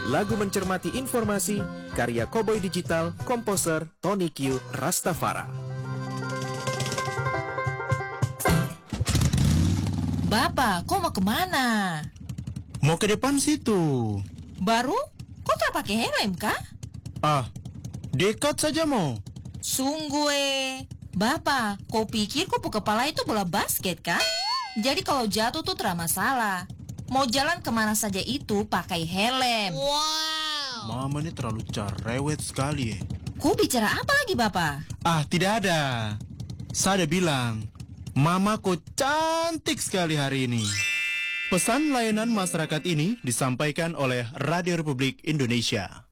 Lagu mencermati informasi, karya Cowboy Digital, komposer Tony Q Rastafara. Bapak, kok mau kemana? Mau ke depan situ. Baru? Kok tak pakai helm, kah? Ah, dekat saja mau. Sungguh, Bapak, kau pikir kupu kepala itu bola basket, kah? Jadi kalau jatuh tuh tidak masalah. Mau jalan kemana saja itu pakai helm. Wow. Mama ini terlalu cerewet sekali. Kau bicara apa lagi, Bapak? Ah, tidak ada. Saya bilang, Mama kok cantik sekali hari ini. Pesan layanan masyarakat ini disampaikan oleh Radio Republik Indonesia.